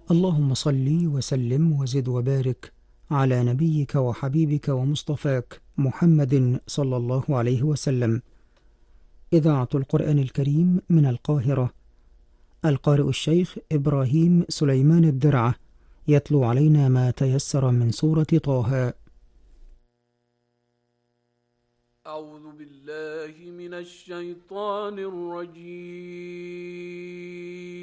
اللهم صل وسلم وزد وبارك على نبيك وحبيبك ومصطفاك محمد صلى الله عليه وسلم. إذاعة القرآن الكريم من القاهرة، القارئ الشيخ إبراهيم سليمان الدرعة يتلو علينا ما تيسر من سورة طه. أعوذ بالله من الشيطان الرجيم.